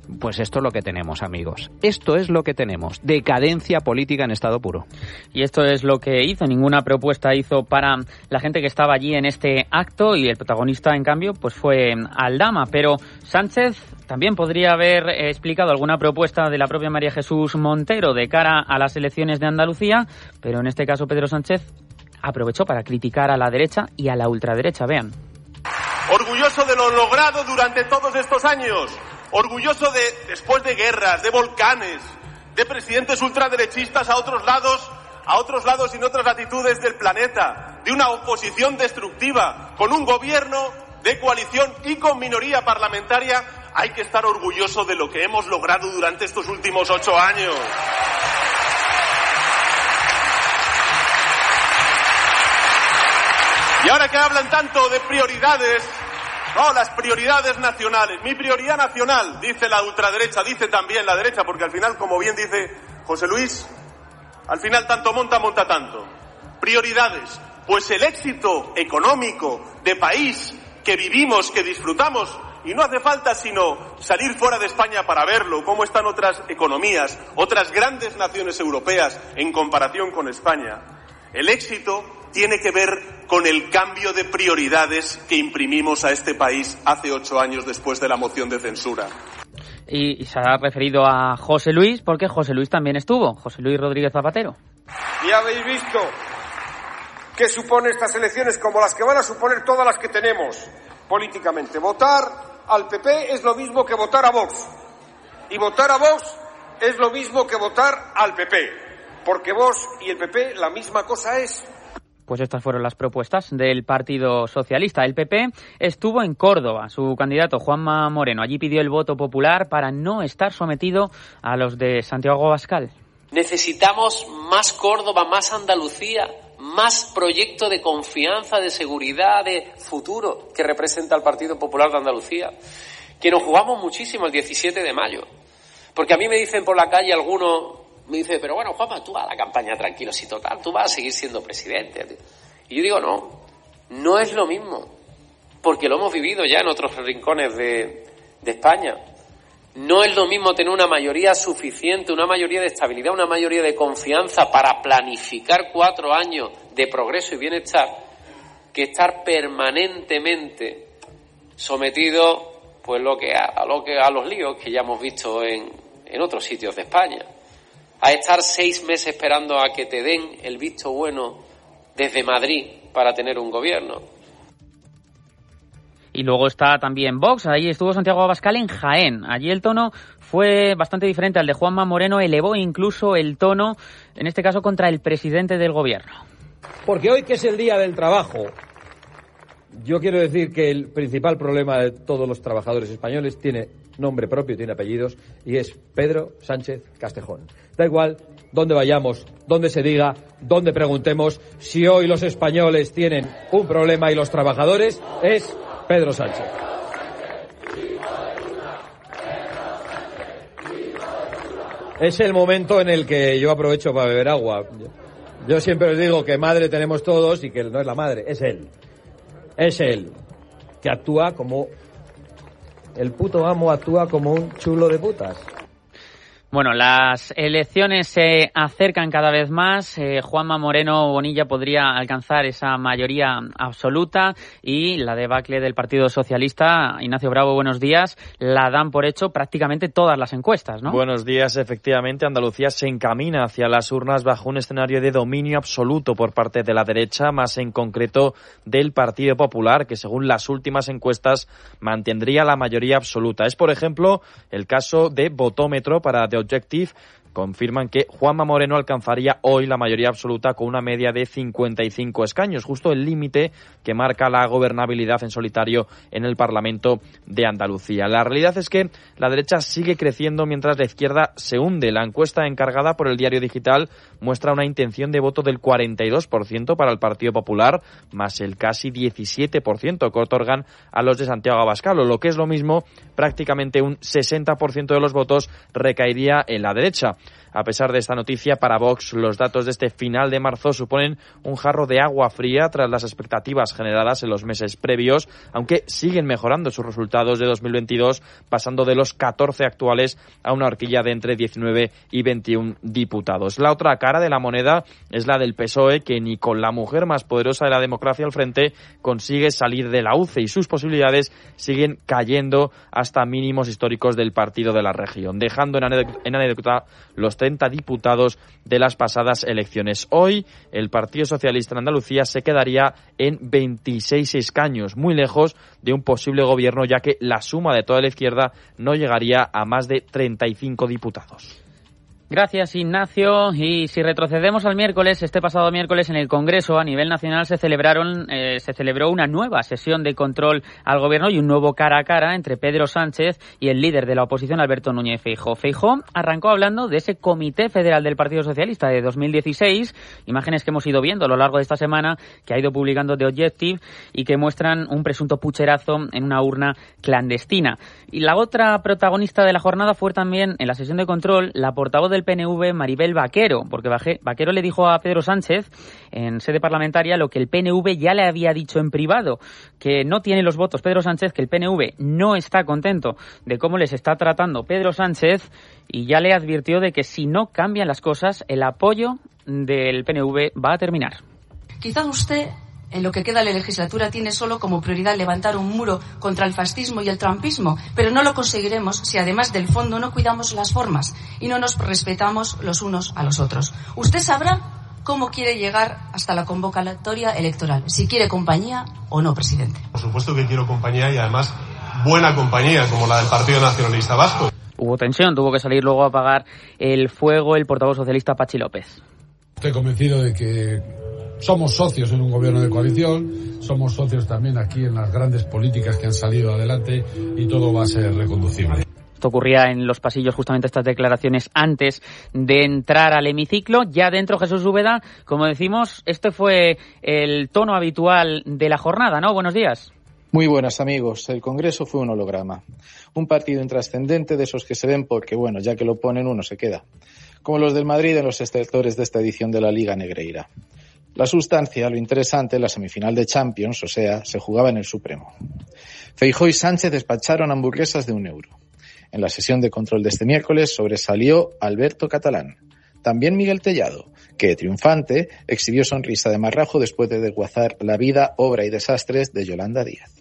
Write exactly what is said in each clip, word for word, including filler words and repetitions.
Pues esto es lo que tenemos, amigos. Esto es lo que tenemos. Decadencia política en estado puro. Y esto es lo que hizo. Ninguna propuesta hizo para la gente que estaba allí en este acto y el protagonista, en cambio, pues fue Aldama. Pero Sánchez también podría haber explicado alguna propuesta de la propia María Jesús Montero de cara a las elecciones de Andalucía, pero en este caso Pedro Sánchez aprovechó para criticar a la derecha y a la ultraderecha. Vean. Orgulloso de lo logrado durante todos estos años. Orgulloso de, después de guerras, de volcanes, de presidentes ultraderechistas a otros lados, a otros lados y en otras latitudes del planeta, de una oposición destructiva, con un gobierno de coalición y con minoría parlamentaria, hay que estar orgulloso de lo que hemos logrado durante estos últimos ocho años. Y ahora que hablan tanto de prioridades, no, las prioridades nacionales. Mi prioridad nacional, dice la ultraderecha, dice también la derecha, porque al final, como bien dice José Luis, al final tanto monta, monta tanto. Prioridades. Pues el éxito económico de país que vivimos, que disfrutamos, y no hace falta sino salir fuera de España para verlo, cómo están otras economías, otras grandes naciones europeas en comparación con España. El éxito tiene que ver con el cambio de prioridades que imprimimos a este país hace ocho años después de la moción de censura. Y, y se ha referido a José Luis, porque José Luis también estuvo, José Luis Rodríguez Zapatero. Y habéis visto qué supone estas elecciones, como las que van a suponer todas las que tenemos políticamente. Votar al P P es lo mismo que votar a Vox. Y votar a Vox es lo mismo que votar al P P. Porque Vox y el P P la misma cosa es. Pues estas fueron las propuestas del Partido Socialista. El P P estuvo en Córdoba. Su candidato, Juanma Moreno, allí pidió el voto popular para no estar sometido a los de Santiago Abascal. Necesitamos más Córdoba, más Andalucía, más proyecto de confianza, de seguridad, de futuro que representa el Partido Popular de Andalucía. Que nos jugamos muchísimo el diecisiete de mayo. Porque a mí me dicen por la calle algunos... Me dice, pero bueno, Juanma, tú a la campaña tranquilo, si total, tú vas a seguir siendo presidente. Y yo digo, no, no es lo mismo, porque lo hemos vivido ya en otros rincones de, de España. No es lo mismo tener una mayoría suficiente, una mayoría de estabilidad, una mayoría de confianza para planificar cuatro años de progreso y bienestar, que estar permanentemente sometido, pues lo que a, a lo que a los líos que ya hemos visto en, en otros sitios de España. A estar seis meses esperando a que te den el visto bueno desde Madrid para tener un gobierno. Y luego está también Vox. Ahí estuvo Santiago Abascal en Jaén. Allí el tono fue bastante diferente al de Juanma Moreno. Elevó incluso el tono, en este caso, contra el presidente del gobierno. Porque hoy, que es el Día del Trabajo, yo quiero decir que el principal problema de todos los trabajadores españoles tiene nombre propio, tiene apellidos, y es Pedro Sánchez Castejón. Da igual dónde vayamos, dónde se diga, dónde preguntemos, si hoy los españoles tienen un problema y los trabajadores, es Pedro Sánchez. Es el momento en el que yo aprovecho para beber agua. Yo siempre os digo que madre tenemos todos y que no es la madre, es él. Es él, que actúa como... El puto amo actúa como un chulo de putas. Bueno, las elecciones se acercan cada vez más. Eh, Juanma Moreno Bonilla podría alcanzar esa mayoría absoluta y la debacle del Partido Socialista. Ignacio Bravo, buenos días. La dan por hecho prácticamente todas las encuestas, ¿no? Buenos días. Efectivamente, Andalucía se encamina hacia las urnas bajo un escenario de dominio absoluto por parte de la derecha, más en concreto del Partido Popular, que según las últimas encuestas mantendría la mayoría absoluta. Es, por ejemplo, el caso de Votómetro para The Objective. Confirman que Juanma Moreno alcanzaría hoy la mayoría absoluta con una media de cincuenta y cinco escaños, justo el límite que marca la gobernabilidad en solitario en el Parlamento de Andalucía. La realidad es que la derecha sigue creciendo mientras la izquierda se hunde. La encuesta encargada por el Diario Digital muestra una intención de voto del cuarenta y dos por ciento para el Partido Popular, más el casi diecisiete por ciento que otorgan a los de Santiago Abascal, o lo que es lo mismo, prácticamente un sesenta por ciento de los votos recaería en la derecha. A pesar de esta noticia, para Vox los datos de este final de marzo suponen un jarro de agua fría tras las expectativas generadas en los meses previos, aunque siguen mejorando sus resultados de dos mil veintidós, pasando de los catorce actuales a una horquilla de entre diecinueve y veintiún diputados. La otra cara de la moneda es la del P S O E, que ni con la mujer más poderosa de la democracia al frente consigue salir de la U C E y sus posibilidades siguen cayendo hasta mínimos históricos del partido de la región, dejando en anécdota los treinta diputados de las pasadas elecciones. Hoy, el Partido Socialista en Andalucía se quedaría en veintiséis escaños, muy lejos de un posible gobierno, ya que la suma de toda la izquierda no llegaría a más de treinta y cinco diputados. Gracias, Ignacio. Y si retrocedemos al miércoles, este pasado miércoles en el Congreso a nivel nacional se celebraron eh, se celebró una nueva sesión de control al gobierno y un nuevo cara a cara entre Pedro Sánchez y el líder de la oposición, Alberto Núñez Feijóo. Feijóo arrancó hablando de ese Comité Federal del Partido Socialista de dos mil dieciséis, imágenes que hemos ido viendo a lo largo de esta semana, que ha ido publicando The Objective y que muestran un presunto pucherazo en una urna clandestina. Y la otra protagonista de la jornada fue también, en la sesión de control, la portavoz del P N V, Maribel Vaquero, porque Vaquero le dijo a Pedro Sánchez en sede parlamentaria lo que el P N V ya le había dicho en privado, que no tiene los votos Pedro Sánchez, que el P N V no está contento de cómo les está tratando Pedro Sánchez y ya le advirtió de que si no cambian las cosas, el apoyo del P N V va a terminar. Quizás usted, en lo que queda de la legislatura, tiene solo como prioridad levantar un muro contra el fascismo y el trumpismo, pero no lo conseguiremos si además del fondo no cuidamos las formas y no nos respetamos los unos a los otros. Usted sabrá cómo quiere llegar hasta la convocatoria electoral, si quiere compañía o no, presidente. Por supuesto que quiero compañía y además buena compañía, como la del Partido Nacionalista Vasco. Hubo tensión, tuvo que salir luego a apagar el fuego el portavoz socialista Pachi López. Estoy convencido de que somos socios en un gobierno de coalición, somos socios también aquí en las grandes políticas que han salido adelante y todo va a ser reconducible. Esto ocurría en los pasillos, justamente estas declaraciones antes de entrar al hemiciclo. Ya dentro, Jesús Úbeda, como decimos, este fue el tono habitual de la jornada, ¿no? Buenos días. Muy buenas, amigos. El Congreso fue un holograma. Un partido intrascendente de esos que se ven porque, bueno, ya que lo ponen uno se queda. Como los del Madrid en los extractores de esta edición de la Liga Negreira. La sustancia, lo interesante, la semifinal de Champions, o sea, se jugaba en el Supremo. Feijóo y Sánchez despacharon hamburguesas de un euro. En la sesión de control de este miércoles sobresalió Alberto Catalán. También Miguel Tellado, que, triunfante, exhibió sonrisa de marrajo después de desguazar la vida, obra y desastres de Yolanda Díaz.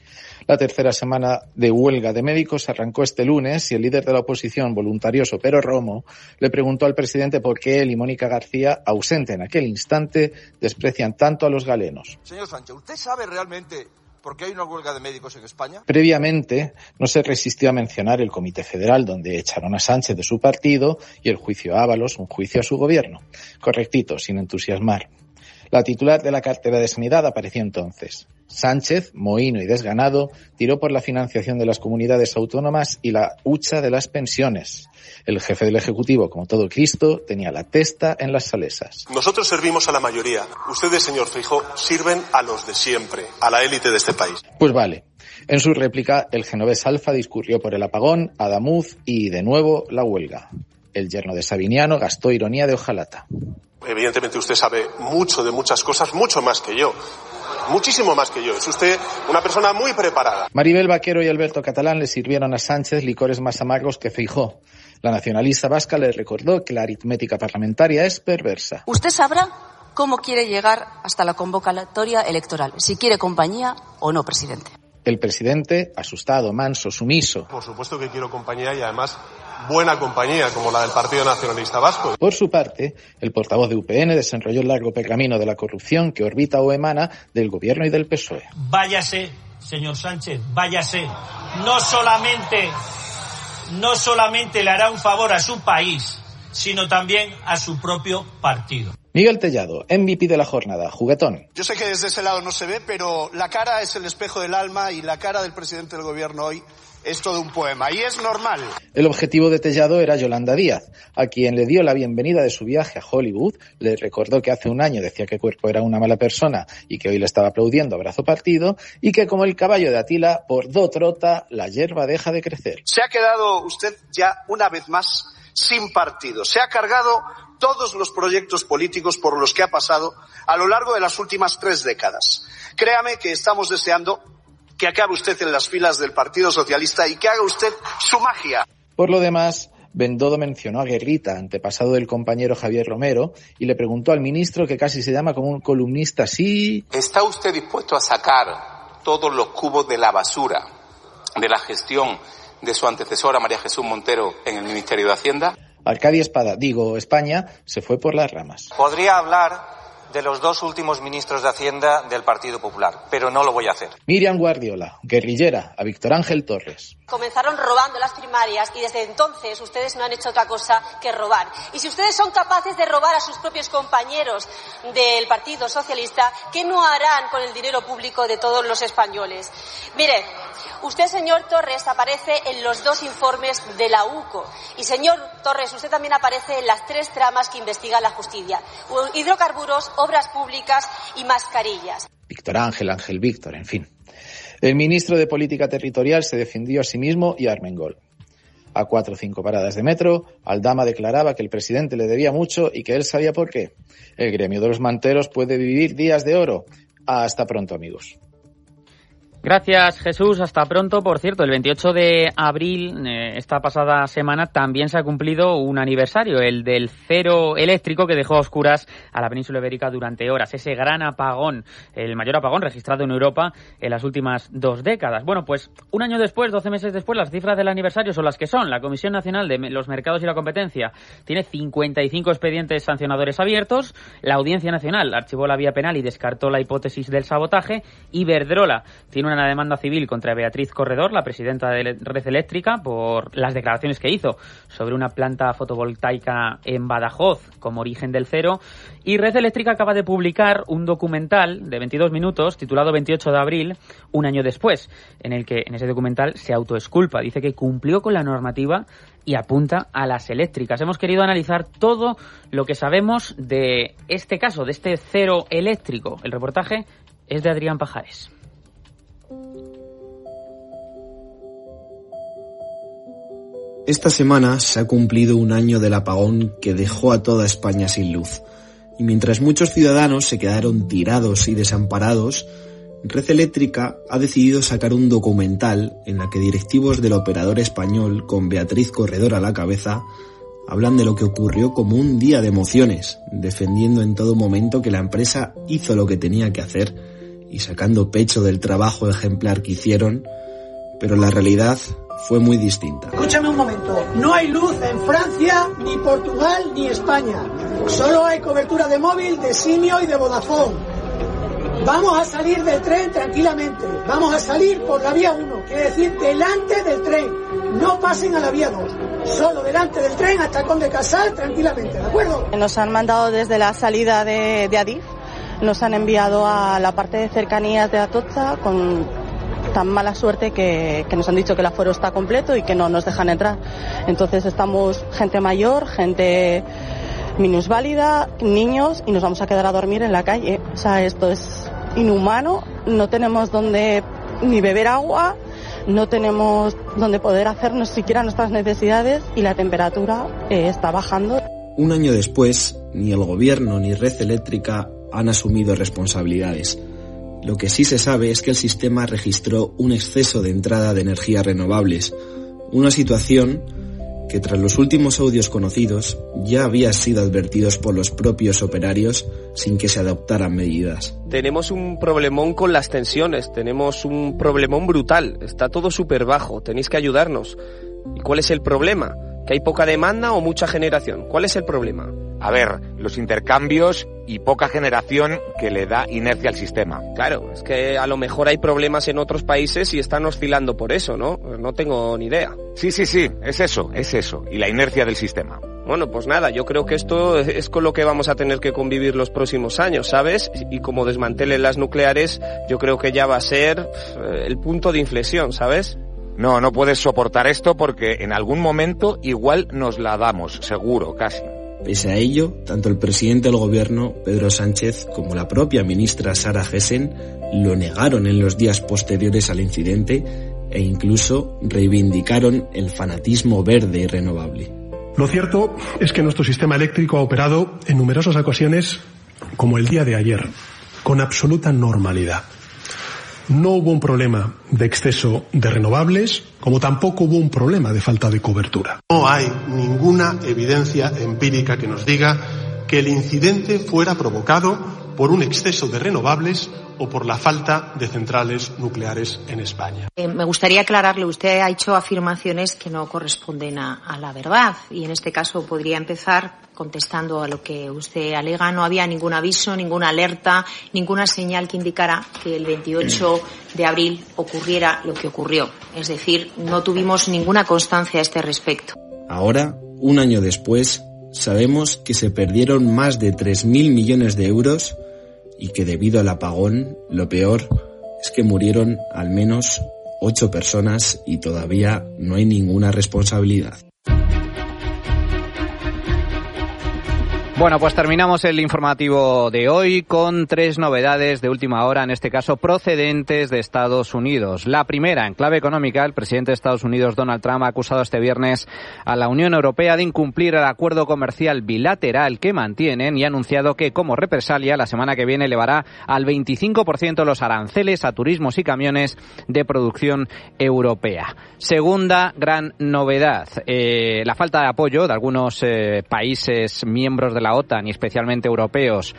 La tercera semana de huelga de médicos arrancó este lunes y el líder de la oposición, voluntarioso pero romo, le preguntó al presidente por qué él y Mónica García, ausente en aquel instante, desprecian tanto a los galenos. Señor Sánchez, ¿usted sabe realmente por qué hay una huelga de médicos en España? Previamente, no se resistió a mencionar el Comité Federal, donde echaron a Sánchez de su partido, y el juicio a Ábalos, un juicio a su gobierno. Correctito, sin entusiasmar. La titular de la cartera de Sanidad apareció entonces. Sánchez, mohíno y desganado, tiró por la financiación de las comunidades autónomas y la hucha de las pensiones. El jefe del Ejecutivo, como todo Cristo, tenía la testa en las salesas. Nosotros servimos a la mayoría. Ustedes, señor Feijóo, sirven a los de siempre, a la élite de este país. Pues vale. En su réplica, el genovés Alfa discurrió por el apagón, Adamuz y, de nuevo, la huelga. El yerno de Sabiniano gastó ironía de hojalata. Evidentemente usted sabe mucho de muchas cosas, mucho más que yo. Muchísimo más que yo. Es usted una persona muy preparada. Maribel Vaquero y Alberto Catalán le sirvieron a Sánchez licores más amargos que Feijóo. La nacionalista vasca le recordó que la aritmética parlamentaria es perversa. Usted sabrá cómo quiere llegar hasta la convocatoria electoral, si quiere compañía o no, presidente. El presidente, asustado, manso, sumiso. Por supuesto que quiero compañía y además buena compañía, como la del Partido Nacionalista Vasco. Por su parte, el portavoz de U P N desenrolló el largo pergamino de la corrupción que orbita o emana del gobierno y del P S O E. Váyase, señor Sánchez, váyase. No solamente, no solamente le hará un favor a su país, sino también a su propio partido. Miguel Tellado, M V P de la jornada, juguetón. Yo sé que desde ese lado no se ve, pero la cara es el espejo del alma y la cara del presidente del gobierno hoy es todo un poema, y es normal. El objetivo de Tellado era Yolanda Díaz, a quien le dio la bienvenida de su viaje a Hollywood, le recordó que hace un año decía que Cuerpo era una mala persona y que hoy le estaba aplaudiendo a brazo partido, y que como el caballo de Atila, por do trota, la hierba deja de crecer. Se ha quedado usted ya una vez más sin partido. Se ha cargado todos los proyectos políticos por los que ha pasado a lo largo de las últimas tres décadas. Créame que estamos deseando que acabe usted en las filas del Partido Socialista y que haga usted su magia. Por lo demás, Bendodo mencionó a Guerrita, antepasado del compañero Javier Romero, y le preguntó al ministro, que casi se llama como un columnista así... ¿Está usted dispuesto a sacar todos los cubos de la basura de la gestión de su antecesora María Jesús Montero en el Ministerio de Hacienda? Arcadia Espada, digo España, se fue por las ramas. Podría hablar de los dos últimos ministros de Hacienda del Partido Popular, pero no lo voy a hacer. Miriam Guardiola, guerrillera, a Víctor Ángel Torres. Comenzaron robando las primarias y desde entonces ustedes no han hecho otra cosa que robar. Y si ustedes son capaces de robar a sus propios compañeros del Partido Socialista, ¿qué no harán con el dinero público de todos los españoles? Mire, usted, señor Torres, aparece en los dos informes de la U C O. Y, señor Torres, usted también aparece en las tres tramas que investiga la justicia: hidrocarburos, obras públicas y mascarillas. Víctor Ángel, Ángel Víctor, en fin. El ministro de Política Territorial se defendió a sí mismo y a Armengol. A cuatro o cinco paradas de metro, Aldama declaraba que el presidente le debía mucho y que él sabía por qué. El gremio de los manteros puede vivir días de oro. Hasta pronto, amigos. Gracias, Jesús. Hasta pronto. Por cierto, el veintiocho de abril, eh, esta pasada semana, también se ha cumplido un aniversario, el del cero eléctrico que dejó a oscuras a la península ibérica durante horas. Ese gran apagón, el mayor apagón registrado en Europa en las últimas dos décadas. Bueno, pues un año después, doce meses después, las cifras del aniversario son las que son. La Comisión Nacional de los Mercados y la Competencia tiene cincuenta y cinco expedientes sancionadores abiertos. La Audiencia Nacional archivó la vía penal y descartó la hipótesis del sabotaje. Iberdrola tiene una demanda civil contra Beatriz Corredor, la presidenta de Red Eléctrica, por las declaraciones que hizo sobre una planta fotovoltaica en Badajoz como origen del cero. Y Red Eléctrica acaba de publicar un documental de veintidós minutos titulado veintiocho de abril, un año después, en el que en ese documental se autoexculpa. Dice que cumplió con la normativa y apunta a las eléctricas. Hemos querido analizar todo lo que sabemos de este caso, de este cero eléctrico. El reportaje es de Adrián Pajares. Esta semana se ha cumplido un año del apagón que dejó a toda España sin luz. Y mientras muchos ciudadanos se quedaron tirados y desamparados, Red Eléctrica ha decidido sacar un documental en la que directivos del operador español, con Beatriz Corredor a la cabeza, hablan de lo que ocurrió como un día de emociones, defendiendo en todo momento que la empresa hizo lo que tenía que hacer y sacando pecho del trabajo ejemplar que hicieron, pero la realidad fue muy distinta. Escúchame un momento, no hay luz en Francia, ni Portugal, ni España. Solo hay cobertura de móvil, de Simio y de Vodafone. Vamos a salir del tren tranquilamente, vamos a salir por la vía uno, quiere decir delante del tren. No pasen a la vía dos, solo delante del tren hasta Conde Casal tranquilamente, ¿de acuerdo? Nos han mandado desde la salida de, de Adif, nos han enviado a la parte de cercanías de Atocha con tan mala suerte que, que nos han dicho que el aforo está completo y que no nos dejan entrar. Entonces estamos gente mayor, gente minusválida, niños, y nos vamos a quedar a dormir en la calle. O sea, esto es inhumano, no tenemos donde ni beber agua, no tenemos donde poder hacernos siquiera nuestras necesidades y la temperatura eh, está bajando. Un año después, ni el gobierno ni Red Eléctrica han asumido responsabilidades. Lo que sí se sabe es que el sistema registró un exceso de entrada de energías renovables, una situación que tras los últimos audios conocidos ya había sido advertidos por los propios operarios sin que se adoptaran medidas. Tenemos un problemón con las tensiones, tenemos un problemón brutal, está todo súper bajo, tenéis que ayudarnos. ¿Y cuál es el problema? ¿Que hay poca demanda o mucha generación? ¿Cuál es el problema? A ver, los intercambios y poca generación que le da inercia al sistema. Claro, es que a lo mejor hay problemas en otros países y están oscilando por eso, ¿no? No tengo ni idea. Sí, sí, sí, es eso, es eso, y la inercia del sistema. Bueno, pues nada, yo creo que esto es con lo que vamos a tener que convivir los próximos años, ¿sabes? Y como desmantelen las nucleares, yo creo que ya va a ser el punto de inflexión, ¿sabes? No, no puedes soportar esto porque en algún momento igual nos la damos, seguro, casi. Pese a ello, tanto el presidente del gobierno, Pedro Sánchez, como la propia ministra Sara Gessen lo negaron en los días posteriores al incidente e incluso reivindicaron el fanatismo verde y renovable. Lo cierto es que nuestro sistema eléctrico ha operado en numerosas ocasiones como el día de ayer, con absoluta normalidad. No hubo un problema de exceso de renovables, como tampoco hubo un problema de falta de cobertura. No hay ninguna evidencia empírica que nos diga que el incidente fuera provocado por un exceso de renovables o por la falta de centrales nucleares en España. Eh, me gustaría aclararle, usted ha hecho afirmaciones que no corresponden a, a la verdad y en este caso podría empezar contestando a lo que usted alega. No había ningún aviso, ninguna alerta, ninguna señal que indicara que el veintiocho de abril ocurriera lo que ocurrió. Es decir, no tuvimos ninguna constancia a este respecto. Ahora, un año después, sabemos que se perdieron más de tres mil millones de euros y que debido al apagón, lo peor es que murieron al menos ocho personas y todavía no hay ninguna responsabilidad. Bueno, pues terminamos el informativo de hoy con tres novedades de última hora, en este caso procedentes de Estados Unidos. La primera, en clave económica, el presidente de Estados Unidos, Donald Trump, ha acusado este viernes a la Unión Europea de incumplir el acuerdo comercial bilateral que mantienen y ha anunciado que, como represalia, la semana que viene elevará al veinticinco por ciento los aranceles a turismos y camiones de producción europea. Segunda gran novedad, eh, la falta de apoyo de algunos eh, países miembros de la OTAN y especialmente europeos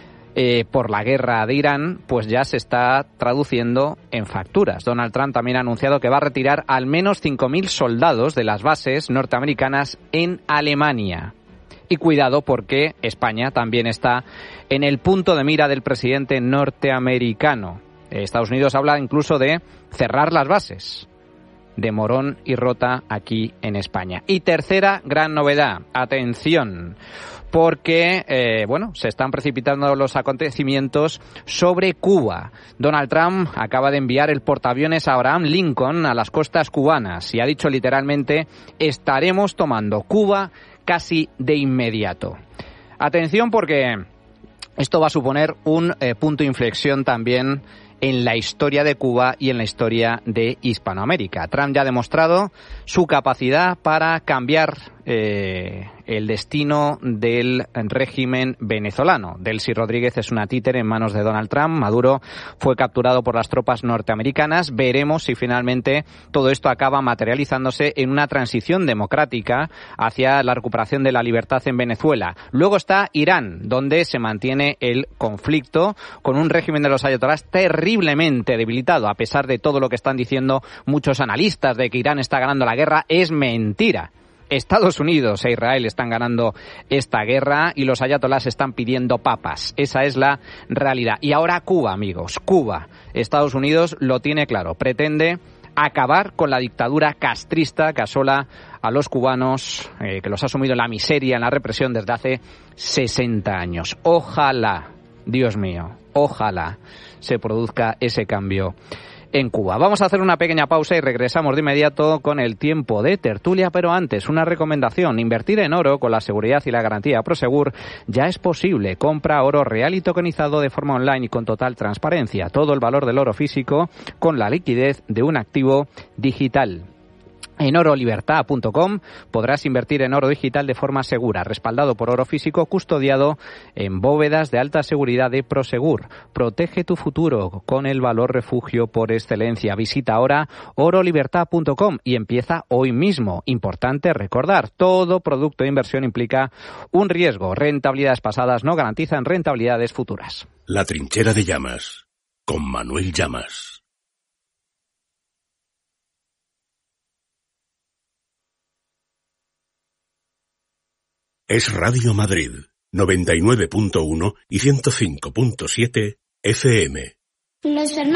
eh, por la guerra de Irán, pues ya se está traduciendo en facturas. Donald Trump también ha anunciado que va a retirar al menos cinco mil soldados de las bases norteamericanas en Alemania. Y cuidado porque España también está en el punto de mira del presidente norteamericano. Estados Unidos habla incluso de cerrar las bases de Morón y Rota aquí en España. Y tercera gran novedad, atención, porque, eh, bueno, se están precipitando los acontecimientos sobre Cuba. Donald Trump acaba de enviar el portaaviones Abraham Lincoln a las costas cubanas y ha dicho literalmente, estaremos tomando Cuba casi de inmediato. Atención porque esto va a suponer un eh, punto de inflexión también en la historia de Cuba y en la historia de Hispanoamérica. Trump ya ha demostrado su capacidad para cambiar eh, el destino del régimen venezolano. Delcy Rodríguez es una títere en manos de Donald Trump. Maduro fue capturado por las tropas norteamericanas. Veremos si finalmente todo esto acaba materializándose en una transición democrática hacia la recuperación de la libertad en Venezuela. Luego está Irán, donde se mantiene el conflicto con un régimen de los ayatolás terriblemente debilitado, a pesar de todo lo que están diciendo muchos analistas de que Irán está ganando la guerra. Es mentira. Estados Unidos e Israel están ganando esta guerra y los ayatolás están pidiendo papas. Esa es la realidad. Y ahora Cuba, amigos, Cuba. Estados Unidos lo tiene claro, pretende acabar con la dictadura castrista que asola a los cubanos, eh, que los ha sumido en la miseria, en la represión desde hace sesenta años. Ojalá, Dios mío, ojalá se produzca ese cambio en Cuba. Vamos a hacer una pequeña pausa y regresamos de inmediato con el tiempo de tertulia, pero antes una recomendación: invertir en oro con la seguridad y la garantía Prosegur ya es posible. Compra oro real y tokenizado de forma online y con total transparencia. Todo el valor del oro físico con la liquidez de un activo digital. En oro libertad punto com podrás invertir en oro digital de forma segura, respaldado por oro físico, custodiado en bóvedas de alta seguridad de Prosegur. Protege tu futuro con el valor refugio por excelencia. Visita ahora oro libertad punto com y empieza hoy mismo. Importante recordar, todo producto de inversión implica un riesgo. Rentabilidades pasadas no garantizan rentabilidades futuras. La trinchera de Llamas, con Manuel Llamas. Es Radio Madrid, noventa y nueve punto uno y ciento cinco punto siete F M. Los Fernández